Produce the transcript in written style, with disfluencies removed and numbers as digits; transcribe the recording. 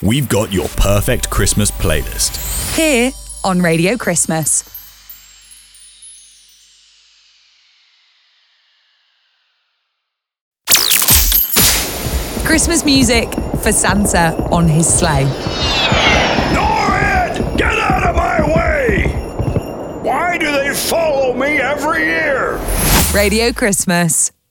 we've got your perfect Christmas playlist. Here on Radio Christmas. Christmas music for Santa on his sleigh. Norrid! Get out of my way! Why do they follow me every year? Radio Christmas.